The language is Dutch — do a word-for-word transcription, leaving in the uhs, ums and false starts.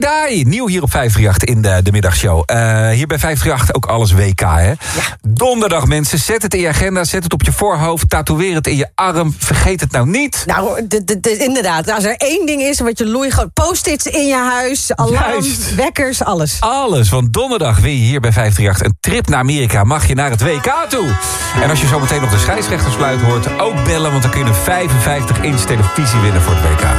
Dai, nieuw hier op vijf drie acht in de, de middagshow. Uh, hier bij vijf drie acht ook alles W K, hè? Ja. Donderdag, mensen, zet het in je agenda, zet het op je voorhoofd, tatoeëer het in je arm, vergeet het nou niet. Nou, d- d- d- inderdaad, als er één ding is wat je loei, post-its in je huis, alarm, Juist. wekkers, alles. Alles, want donderdag win je hier bij vijf drie acht een trip naar Amerika, mag je naar het W K toe. En als je zo meteen nog de scheidsrechtersfluit hoort, ook bellen, want dan kun je een vijfenvijftig inch televisie winnen voor het W K.